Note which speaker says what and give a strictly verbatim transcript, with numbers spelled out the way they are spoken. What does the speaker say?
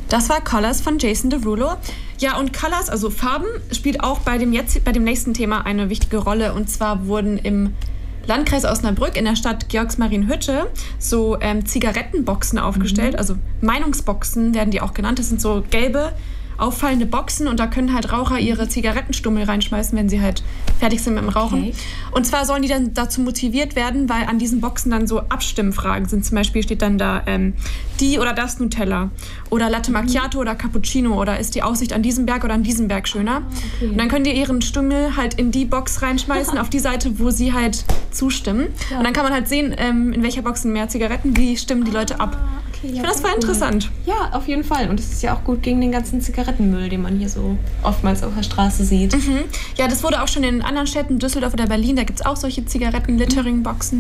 Speaker 1: Das war Colors von Jason Derulo. Ja, und Colors, also Farben, spielt auch bei dem, jetzt, bei dem nächsten Thema eine wichtige Rolle. Und zwar wurden im Landkreis Osnabrück in der Stadt Georgsmarienhütte so ähm, Zigarettenboxen aufgestellt. Mhm. Also Meinungsboxen werden die auch genannt. Das sind so gelbe, auffallende Boxen und da können halt Raucher ihre Zigarettenstummel reinschmeißen, wenn sie halt fertig sind mit dem Rauchen. Okay. Und zwar sollen die dann dazu motiviert werden, weil an diesen Boxen dann so Abstimmfragen sind. Zum Beispiel steht dann da ähm, die oder das Nutella oder Latte Macchiato mhm. oder Cappuccino oder ist die Aussicht an diesem Berg oder an diesem Berg schöner. Okay. Und dann können die ihren Stummel halt in die Box reinschmeißen, auf die Seite, wo sie halt zustimmen. Ja. Und dann kann man halt sehen, ähm, in welcher Box sind mehr Zigaretten, wie stimmen die Leute ab.
Speaker 2: Okay, ja,
Speaker 1: ich finde das voll interessant.
Speaker 2: Ja, auf jeden Fall. Und es ist ja auch gut gegen den ganzen Zigarettenmüll, den man hier so oftmals auf der Straße sieht.
Speaker 1: Mhm. Ja, das wurde auch schon in anderen Städten, Düsseldorf oder Berlin, da gibt es auch solche Zigaretten-Littering-Boxen.